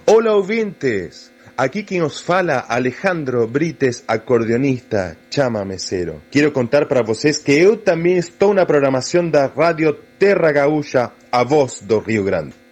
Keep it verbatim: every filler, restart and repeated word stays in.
Hola ouvintes, aquí quien os fala Alejandro Brites, acordeonista, chamamecero. Quero contar para vocês que eu também estou na programação da Rádio Terra Gaúcha, a voz do Rio Grande.